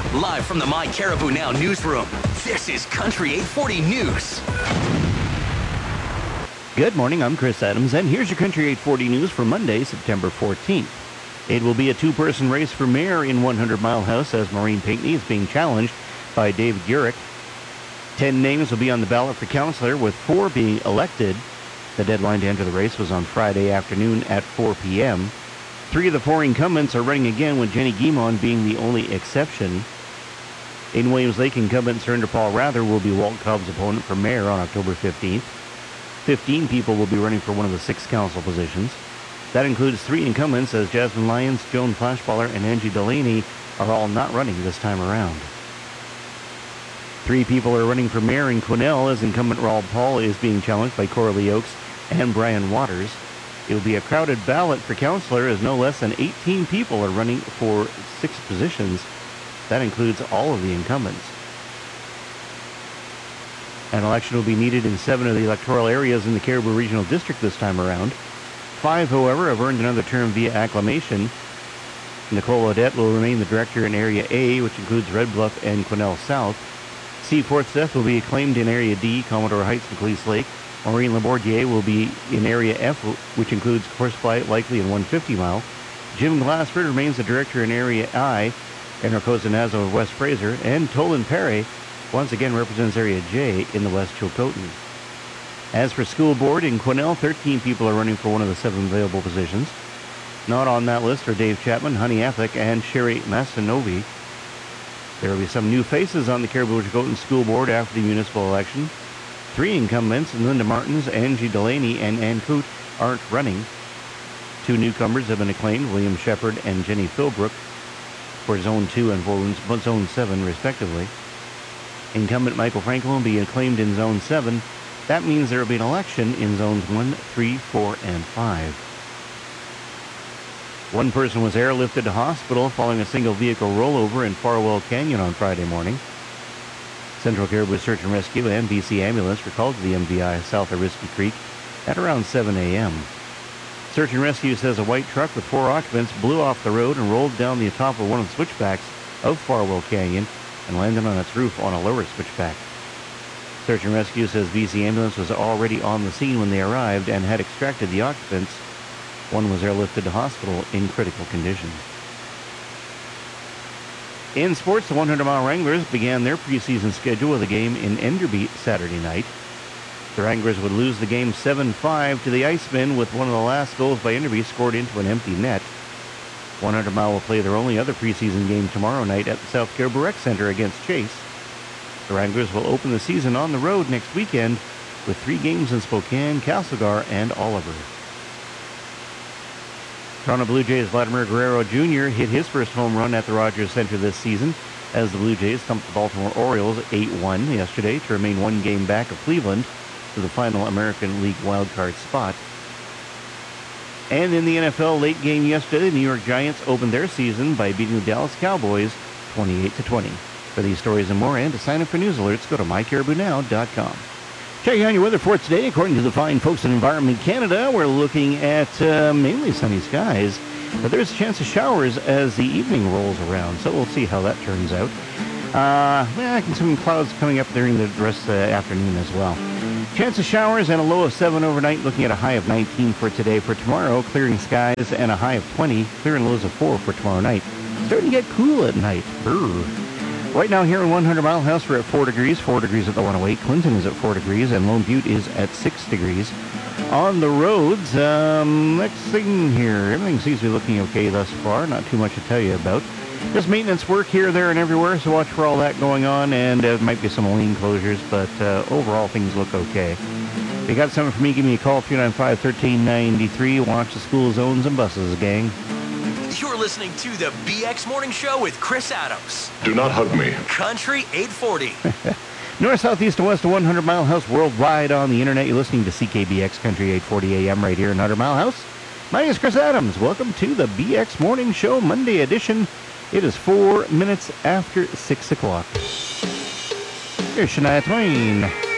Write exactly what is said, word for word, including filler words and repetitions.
Live from the My Caribou Now newsroom, this is Country eight forty News. Good morning, I'm Chris Adams, and here's your Country eight forty News for Monday, September fourteenth. It will be a two-person race for mayor in one hundred Mile House as Maureen Pinckney is being challenged by David Gurick. Ten names will be on the ballot for councillor, with four being elected. The deadline to enter the race was on Friday afternoon at four p.m. Three of the four incumbents are running again, with Jenny Guimond being the only exception. In Williams Lake, incumbent Surinder Paul Rather will be Walt Cobb's opponent for mayor on October fifteenth. Fifteen people will be running for one of the six council positions. That includes three incumbents, as Jasmine Lyons, Joan Flashballer, and Angie Delaney are all not running this time around. Three people are running for mayor in Quesnel, as incumbent Rob Paul is being challenged by Coralie Oakes and Brian Waters. It will be a crowded ballot for councillor, as no less than eighteen people are running for six positions. That includes all of the incumbents. An election will be needed in seven of the electoral areas in the Caribou Regional District this time around. Five, however, have earned another term via acclamation. Nicole Odette will remain the director in Area A, which includes Red Bluff and Quesnel South. C. Forsyth will be acclaimed in Area D, Commodore Heights and Police Lake. Maureen Labordier will be in Area F, which includes Horsefly, Likely, and one hundred fifty Mile. Jim Glassford remains the director in Area I, Enrico Nazo of West Fraser, and Tolan Perry once again represents Area J in the West Chilcotin. As for school board, in Quesnel, thirteen people are running for one of the seven available positions. Not on that list are Dave Chapman, Honey Athick, and Sherry Masanovi. There will be some new faces on the Caribou Chilcotin School Board after the municipal election. Three incumbents, Linda Martins, Angie Delaney, and Ann Coote, aren't running. Two newcomers have been acclaimed, William Shepard and Jenny Philbrook, for Zone two and for Zone seven, respectively. Incumbent Michael Franklin will be acclaimed in Zone seven. That means there will be an election in Zones one, three, four, and five. One person was airlifted to hospital following a single vehicle rollover in Farwell Canyon on Friday morning. Central Caribou Search and Rescue and B C Ambulance were called to the M V I south of Risky Creek at around seven a.m. Search and Rescue says a white truck with four occupants blew off the road and rolled down the top of one of the switchbacks of Farwell Canyon and landed on its roof on a lower switchback. Search and Rescue says B C Ambulance was already on the scene when they arrived and had extracted the occupants. One was airlifted to hospital in critical condition. In sports, the one hundred Mile Wranglers began their preseason schedule with a game in Enderby Saturday night. The Wranglers would lose the game seven five to the Icemen, with one of the last goals by Enderby scored into an empty net. one hundred Mile will play their only other preseason game tomorrow night at the South Caribou Rec Center against Chase. The Wranglers will open the season on the road next weekend with three games in Spokane, Castlegar, and Oliver. Toronto Blue Jays Vladimir Guerrero Junior hit his first home run at the Rogers Center this season as the Blue Jays thumped the Baltimore Orioles eight one yesterday to remain one game back of Cleveland to the final American League wildcard spot. And in the N F L late game yesterday, the New York Giants opened their season by beating the Dallas Cowboys twenty-eight to twenty. For these stories and more, and to sign up for news alerts, go to my caribou now dot com. Checking on your weather for today, according to the fine folks at Environment Canada, we're looking at uh, mainly sunny skies, but there's a chance of showers as the evening rolls around, so we'll see how that turns out. Uh, yeah, I can see some clouds coming up during the rest of the afternoon as well. Chance of showers and a low of seven overnight, looking at a high of nineteen for today. For tomorrow, clearing skies and a high of twenty, clearing lows of four for tomorrow night. Starting to get cool at night. Brr. Right now here in one hundred Mile House, we're at four degrees, four degrees at the one oh eight. Clinton is at four degrees, and Lone Butte is at six degrees. On the roads, um, next thing here, everything seems to be looking okay thus far. Not too much to tell you about. Just maintenance work here, there, and everywhere, so watch for all that going on, and there uh, might be some lane closures, but uh, overall things look okay. If you got something for me, give me a call, three nine five, one three nine three. Watch the school zones and buses, gang. You're listening to the B X Morning Show with Chris Adams. Do not hug me. Country eight forty. North, south, east, and west of one hundred Mile House worldwide on the internet. You're listening to C K B X Country eight forty A M right here in one hundred Mile House. My name is Chris Adams. Welcome to the B X Morning Show Monday edition. It is four minutes after six o'clock. Here's Shania Twain.